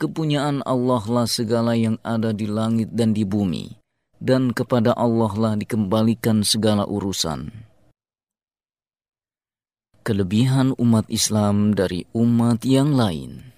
kepunyaan Allah lah segala yang ada di langit dan di bumi, dan kepada Allah lah dikembalikan segala urusan. Kelebihan umat Islam dari umat yang lain.